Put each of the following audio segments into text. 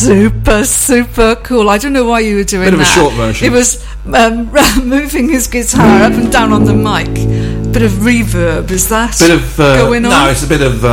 Super cool. I don't know why you were doing that. Bit of a short version. It was moving his guitar up and down on the mic. Bit of reverb, is that going on? No, it's a bit of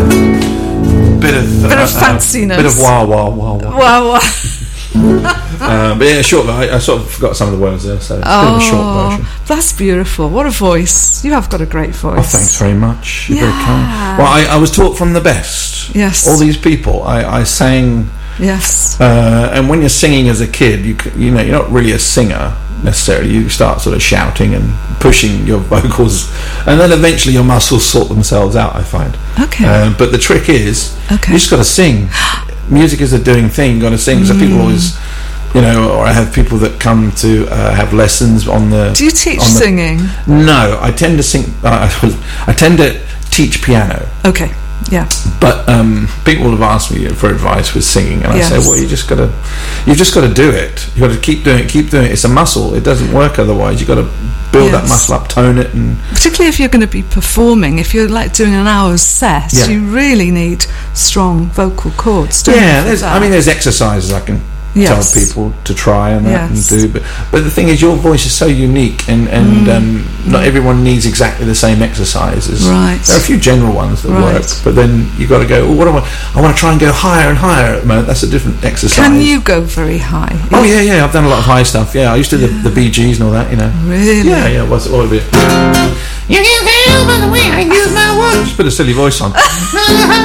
fanciness. Bit of wah. Wow. But yeah, short. I sort of forgot some of the words there, so it's a bit of a short version. That's beautiful. What a voice. You have got a great voice. Oh, thanks very much. You're very kind. Well, I was taught from the best. Yes. All these people. I sang. Yes. And when you're singing as a kid, you know, you're not really a singer necessarily. You start sort of shouting and pushing your vocals, and then eventually your muscles sort themselves out, I find. Okay. But the trick is, you just got to sing. Music is a doing thing. You got to sing. So people always, you know, or I have people that come to have lessons on the. Do you teach singing? No, I tend to sing. I tend to teach piano. Okay. Yeah. But people have asked me for advice with singing, and I say, well, you've just got to do it. You've got to keep doing it. It's a muscle. It doesn't work otherwise. You've got to build that muscle up, tone it, and particularly if you're going to be performing. If you're like doing an hour's set, you really need strong vocal cords. There's exercises I can tell people to try and do, but the thing is, your voice is so unique, and not everyone needs exactly the same exercises. Right. There are a few general ones that work, but then you've got to go, what do I want to try and go higher and higher at the moment. That's a different exercise. Can you go very high? Oh yeah, I've done a lot of high stuff. Yeah, I used to do the Bee Gees and all that, you know. Really? Yeah, what's all of it? You can tell by the way I use my words. Just put a silly voice on.